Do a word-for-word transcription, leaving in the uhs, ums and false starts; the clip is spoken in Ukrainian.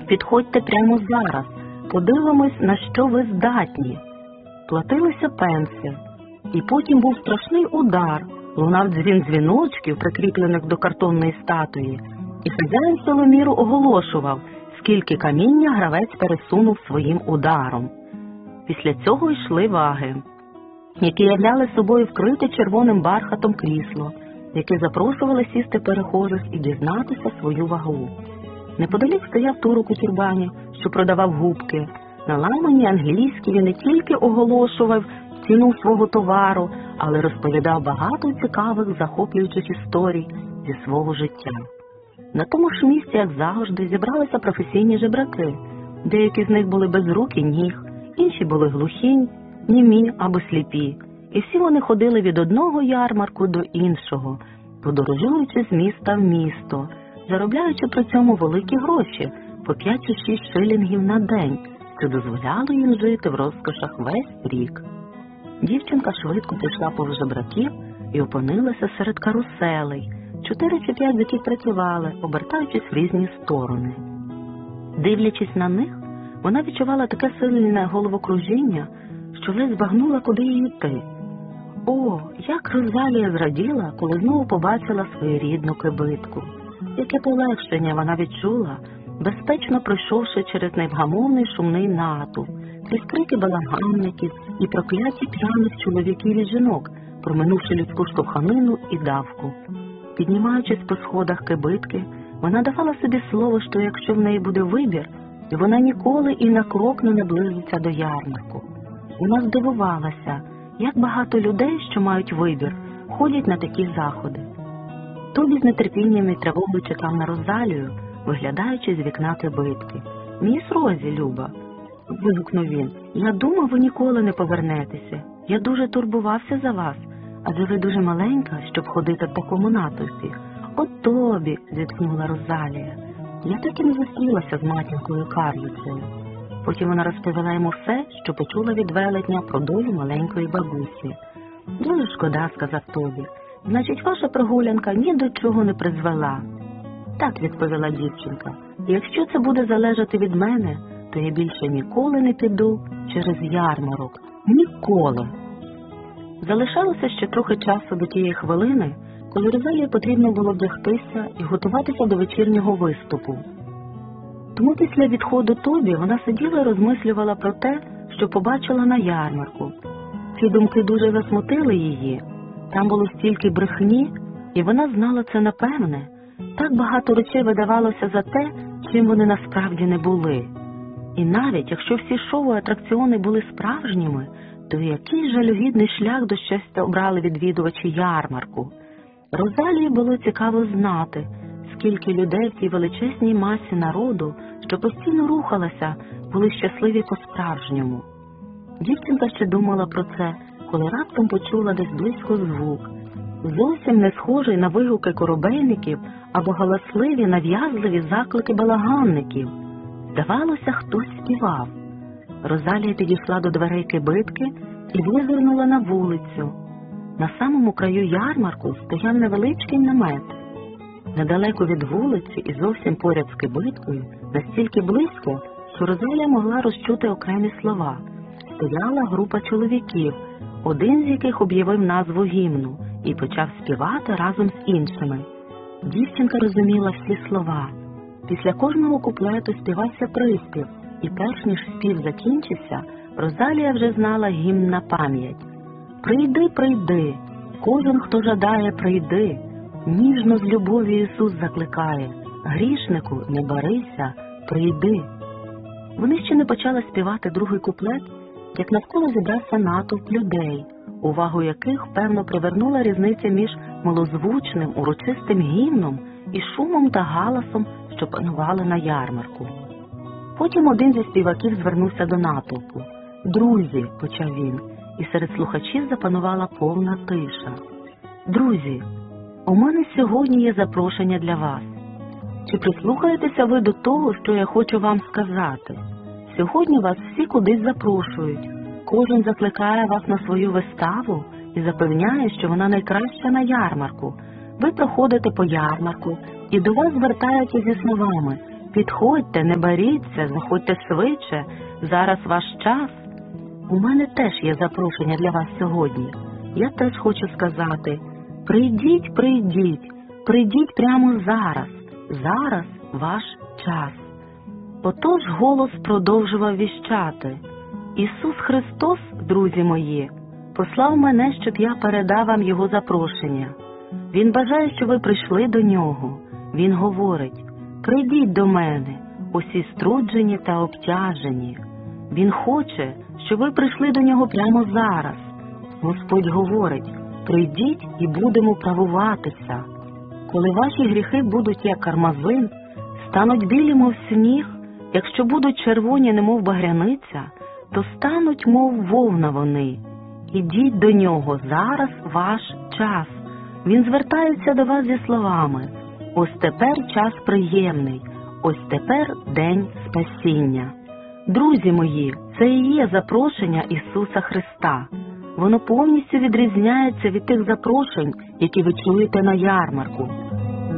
Підходьте прямо зараз, подивимось, на що ви здатні. Платилися пенси. І потім був страшний удар, лунав дзвін дзвіночків, прикріплених до картонної статуї, і хазяїн силоміру оголошував, скільки каміння гравець пересунув своїм ударом. Після цього йшли ваги, які являли собою вкрите червоним бархатом крісло, яке запрошували сісти перехожих і дізнатися свою вагу. Неподалік стояв турок у тюрбані, що продавав губки. На ламані англійській він не тільки оголошував ціну свого товару, але розповідав багато цікавих, захоплюючих історій зі свого життя. На тому ж місці, як завжди, зібралися професійні жебраки. Деякі з них були без рук і ніг, інші були глухі, німі або сліпі. І всі вони ходили від одного ярмарку до іншого, подорожуючи з міста в місто, заробляючи при цьому великі гроші по п'ять чи шість шилінгів на день, що дозволяло їм жити в розкошах весь рік. Дівчинка швидко прийшла повз жебраків і опинилася серед каруселей, чотири чи п'ять з яких працювали, обертаючись в різні сторони. Дивлячись на них, вона відчувала таке сильне головокружіння, що ледь збагнула, куди їй йти. О, як Розалія зраділа, коли знову побачила свою рідну кибитку. Яке полегшення вона відчула, безпечно пройшовши через невгамовний шумний натовп, крізь крики балаганників і прокляті п'яних чоловіків і жінок, проминувши людську штовханину і давку. Піднімаючись по сходах кибитки, вона давала собі слово, що якщо в неї буде вибір, вона ніколи і на крок не наблизиться до ярмарку. Вона здивувалася, як багато людей, що мають вибір, ходять на такі заходи. Тобі з нетерпінням і тривогою чекав на Розалію, виглядаючи з вікна кибитки. «Міс Розі, Люба!» – вигукнув він. «Я думав, ви ніколи не повернетеся. Я дуже турбувався за вас, адже ви дуже маленька, щоб ходити в такому натовпі». «От тобі!» – зітхнула Розалія. «Я так і не зустрілася з матінкою Карлицею». Потім вона розповіла йому все, що почула від велетня про долю маленької бабусі. «Дуже шкода», – сказав Тобі. «Значить, ваша прогулянка ні до чого не призвела». «Так», – відповіла дівчинка, – «якщо це буде залежати від мене, то я більше ніколи не піду через ярмарок. Ніколи». Залишалося ще трохи часу до тієї хвилини, коли Розалії потрібно було вдягтися і готуватися до вечірнього виступу. Тому після відходу Тобі вона сиділа і розмислювала про те, що побачила на ярмарку. Ці думки дуже засмутили її. Там було стільки брехні, і вона знала це напевне. Так багато речей видавалося за те, чим вони насправді не були. І навіть, якщо всі шоу і атракціони були справжніми, то який жалюгідний шлях до щастя обрали відвідувачі ярмарку. Розалії було цікаво знати, скільки людей в цій величезній масі народу, що постійно рухалася, були щасливі по-справжньому. Дівчинка ще думала про це, коли раптом почула десь близько звук, зовсім не схожий на вигуки коробейників або галасливі, нав'язливі заклики балаганників. Здавалося, хтось співав. Розалія підійшла до дверей кибитки і визирнула на вулицю. На самому краю ярмарку стояв невеличкий намет. Недалеко від вулиці і зовсім поряд з кибиткою, настільки близько, що Розалія могла розчути окремі слова. Стояла група чоловіків, один з яких об'явив назву гімну і почав співати разом з іншими. Дівчинка розуміла всі слова. Після кожного куплету співався приспів, і перш ніж спів закінчився, Розалія вже знала гімн на пам'ять. «Прийди, прийди, кожен, хто жадає, прийди, ніжно з любов'ю Ісус закликає, грішнику, не барися, прийди». Вони ще не почали співати другий куплет, як навколо зібрався натовп людей, увагу яких, певно, привернула різниця між милозвучним, урочистим гімном і шумом та галасом, що панували на ярмарку. Потім один зі співаків звернувся до натовпу. «Друзі», – почав він, і серед слухачів запанувала повна тиша. «Друзі, у мене сьогодні є запрошення для вас. Чи прислухаєтеся ви до того, що я хочу вам сказати? Сьогодні вас всі кудись запрошують. Кожен закликає вас на свою виставу і запевняє, що вона найкраща на ярмарку. Ви проходите по ярмарку, і до вас звертаються зі словами Підходьте, не боріться, заходьте швидше, зараз ваш час. У мене теж є запрошення для вас сьогодні. Я теж хочу сказати: прийдіть, прийдіть, прийдіть прямо зараз, зараз ваш час. Отож голос продовжував віщати: Ісус Христос, друзі мої, послав мене, щоб я передав вам Його запрошення. Він бажає, щоб ви прийшли до Нього. Він говорить: прийдіть до мене, усі струджені та обтяжені. Він хоче, щоб ви прийшли до Нього прямо зараз. Господь говорить: прийдіть і будемо правуватися. Коли ваші гріхи будуть як кармазин, стануть білі, мов сніг, якщо будуть червоні, немов багряниця, то стануть, мов вовна вони. Ідіть до Нього, зараз ваш час. Він звертається до вас зі словами: ось тепер час приємний, ось тепер день спасіння. Друзі мої, це і є запрошення Ісуса Христа. Воно повністю відрізняється від тих запрошень, які ви чуєте на ярмарку.